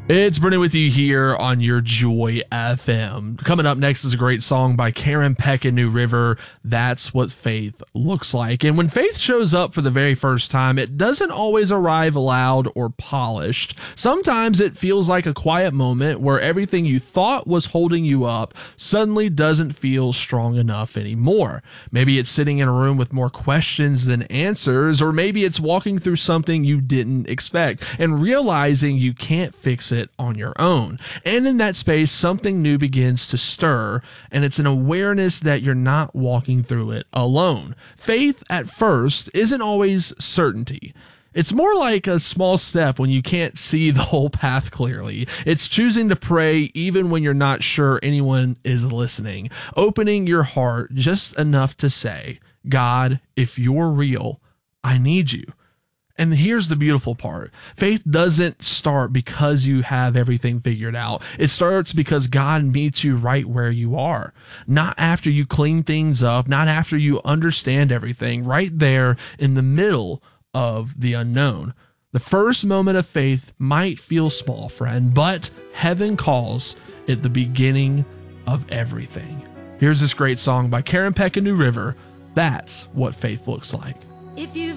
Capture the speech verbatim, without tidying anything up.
It's Brennan with you here on your Joy F M. Coming up next is a great song by Karen Peck and New River. That's what faith looks like. And when faith shows up for the very first time, it doesn't always arrive loud or polished. Sometimes it feels like a quiet moment where everything you thought was holding you up suddenly doesn't feel strong enough anymore. Maybe it's sitting in a room with more questions than answers, or maybe it's walking through something you didn't expect and realizing you can't fix it on your own. And in that space, something new begins to stir, and it's an awareness that you're not walking through it alone. Faith at first isn't always certainty. It's more like a small step when you can't see the whole path clearly. It's choosing to pray even when you're not sure anyone is listening, opening your heart just enough to say, God, if you're real, I need you. And here's the beautiful part. Faith doesn't start because you have everything figured out. It starts because God meets you right where you are. Not after you clean things up, not after you understand everything, right there in the middle of the unknown. The first moment of faith might feel small, friend, but heaven calls it the beginning of everything. Here's this great song by Karen Peck and New River. That's what faith looks like. If you've